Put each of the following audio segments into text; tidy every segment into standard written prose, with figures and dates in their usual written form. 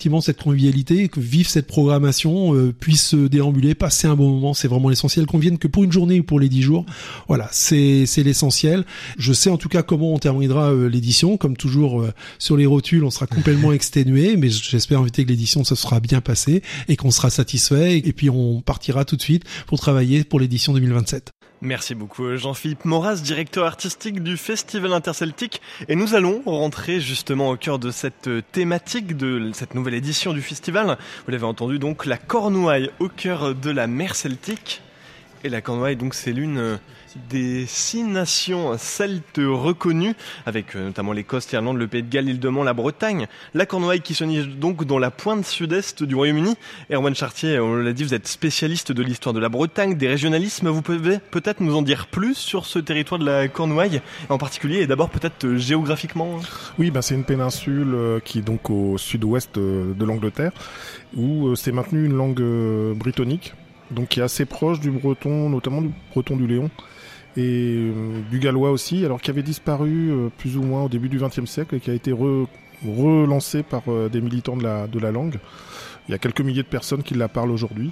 effectivement cette convivialité, que vivre cette programmation, puisse se déambuler, passer un bon moment, c'est vraiment l'essentiel. Qu'on vienne que pour une journée ou pour les 10 jours, voilà, c'est l'essentiel. Je sais en tout cas comment on terminera l'édition, comme toujours sur les rotules, on sera complètement exténué, mais j'espère inviter que l'édition se sera bien passée et qu'on sera satisfait, et puis on partira tout de suite pour travailler pour l'édition 2027. Merci beaucoup Jean-Philippe Moraz, directeur artistique du Festival Interceltique. Et nous allons rentrer justement au cœur de cette thématique de cette nouvelle édition du festival. Vous l'avez entendu, donc la Cornouaille au cœur de la mer Celtique. Et la Cornouaille, donc, c'est l'une des 6 nations celtes reconnues, avec notamment l'Écosse, l'Irlande, le Pays de Galles, l'Île-de-Man, la Bretagne. La Cornouaille qui se niche donc dans la pointe sud-est du Royaume-Uni. Erwan Chartier, on l'a dit, vous êtes spécialiste de l'histoire de la Bretagne, des régionalismes. Vous pouvez peut-être nous en dire plus sur ce territoire de la Cornouaille, en particulier, et d'abord peut-être géographiquement. Oui, c'est une péninsule qui est donc au sud-ouest de l'Angleterre, où s'est maintenue une langue brittonique, donc qui est assez proche du breton, notamment du breton du Léon, et du gallois aussi, alors qui avait disparu plus ou moins au début du XXe siècle et qui a été relancé par des militants de la langue. Il y a quelques milliers de personnes qui la parlent aujourd'hui.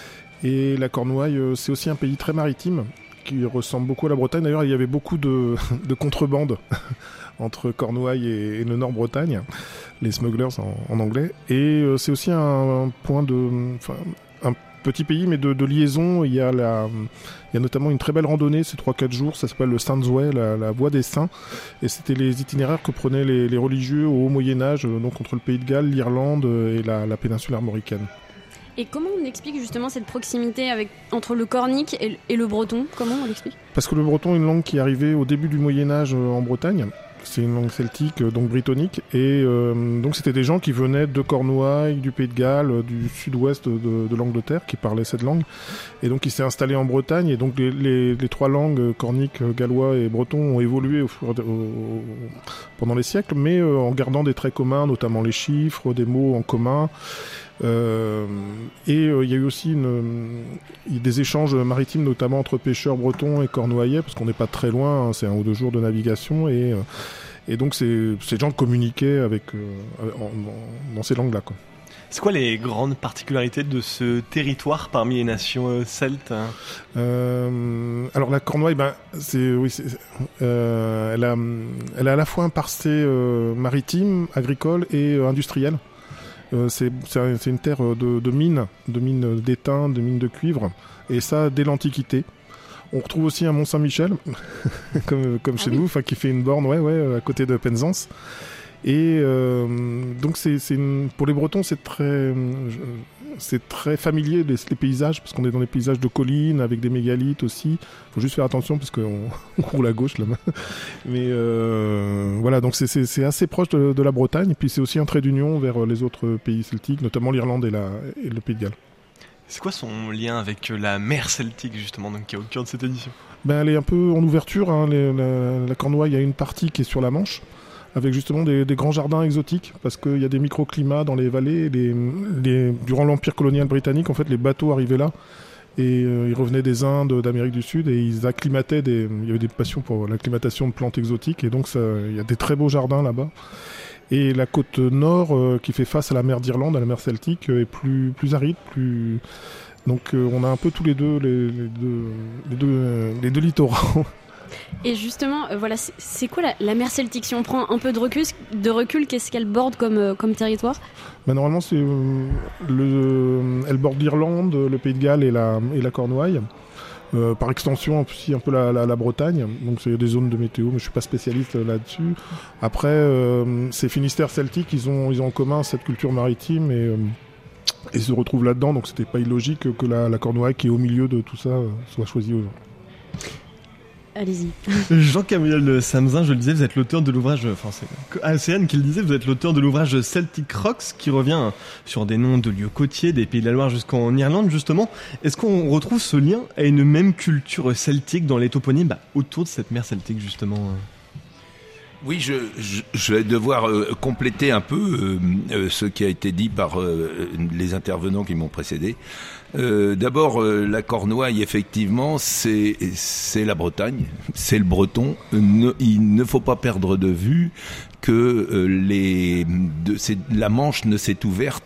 Et la Cornouaille, c'est aussi un pays très maritime qui ressemble beaucoup à la Bretagne. D'ailleurs, il y avait beaucoup de contrebande entre Cornouailles et le Nord-Bretagne, les smugglers en anglais. Et c'est aussi un point un petit pays, mais de liaison. Il y a notamment une très belle randonnée, c'est 3-4 jours, ça s'appelle le Saints Way, la voie des saints. Et c'était les itinéraires que prenaient les religieux au Haut Moyen-Âge, donc entre le Pays de Galles, l'Irlande et la péninsule armoricaine. Et comment on explique justement cette proximité entre le cornique et le breton ? Comment on l'explique ? Parce que le breton est une langue qui est arrivée au début du Moyen-Âge en Bretagne. C'est une langue celtique, donc brittonique, et donc c'était des gens qui venaient de Cornouailles, du Pays de Galles, du sud-ouest de l'Angleterre, qui parlaient cette langue, et donc ils s'est installés en Bretagne, et donc les 3 langues, cornique, gallois et breton, ont évolué pendant les siècles, mais en gardant des traits communs, notamment les chiffres, des mots en commun. Il y a eu aussi des échanges maritimes, notamment entre pêcheurs bretons et cornouaillais, parce qu'on n'est pas très loin, c'est 1 ou 2 jours de navigation, et donc ces gens communiquaient dans ces langues-là, quoi. C'est quoi les grandes particularités de ce territoire parmi les nations celtes ? Alors la Cornouaille, elle a à la fois un passé maritime, agricole et industriel. C'est une terre de mines d'étain, de mines de cuivre, et ça dès l'Antiquité. On retrouve aussi un Mont-Saint-Michel, comme chez nous, qui fait une borne à côté de Penzance. Et donc pour les Bretons, c'est très familier les paysages, parce qu'on est dans des paysages de collines avec des mégalithes aussi. Il faut juste faire attention parce qu'on roule à gauche là-bas. Mais voilà, donc c'est assez proche de la Bretagne. Et puis c'est aussi un trait d'union vers les autres pays celtiques, notamment l'Irlande et le Pays de Galles. C'est quoi son lien avec la mer Celtique justement, donc, qui est au cœur de cette édition ? Elle est un peu en ouverture. La Cornouaille, il y a une partie qui est sur la Manche, avec justement des grands jardins exotiques, parce qu'il y a des microclimats dans les vallées. Durant l'Empire colonial britannique, en fait, les bateaux arrivaient là, et ils revenaient des Indes, d'Amérique du Sud, et ils acclimataient il y avait des passions pour l'acclimatation de plantes exotiques, et donc il y a des très beaux jardins là-bas. Et la côte nord, qui fait face à la mer d'Irlande, à la mer Celtique, est plus aride, donc on a un peu tous les deux littoraux. Et justement, c'est quoi la mer Celtique ? Si on prend un peu de recul, qu'est-ce qu'elle borde comme territoire ? Normalement, elle borde l'Irlande, le Pays de Galles et la Cornouaille. Par extension aussi un peu la Bretagne, donc il y a des zones de météo, mais je suis pas spécialiste là-dessus. Après, ces Finistères celtiques, ils ont en commun cette culture maritime et se retrouvent là-dedans, donc c'était pas illogique que la Cornouaille, qui est au milieu de tout ça, soit choisie aujourd'hui. Allez-y. Jean-Camille Samzin, je le disais, vous êtes l'auteur de l'ouvrage, c'est Océane qui le disait, vous êtes l'auteur de l'ouvrage Celtic Rocks, qui revient sur des noms de lieux côtiers, des Pays de la Loire jusqu'en Irlande, justement. Est-ce qu'on retrouve ce lien à une même culture celtique dans les toponymes autour de cette mer celtique, justement ? Oui, je vais devoir compléter un peu ce qui a été dit par les intervenants qui m'ont précédé. D'abord, la Cornouaille, effectivement, c'est la Bretagne, c'est le breton. Il ne faut pas perdre de vue que la Manche ne s'est ouverte